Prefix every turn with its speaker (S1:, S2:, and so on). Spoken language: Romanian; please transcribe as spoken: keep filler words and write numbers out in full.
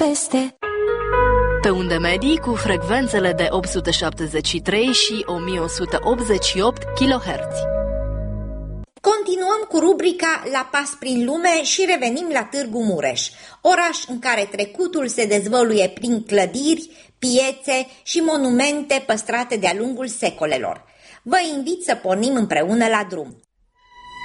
S1: peste.
S2: Pe unde medii cu frecvențele de opt sute șaptezeci și trei și o mie o sută optzeci și opt kilohertz.
S3: Continuăm cu rubrica La pas prin lume și revenim la Târgu Mureș, oraș în care trecutul se dezvăluie prin clădiri, piețe și monumente păstrate de-a lungul secolelor. Vă invit să pornim împreună la drum.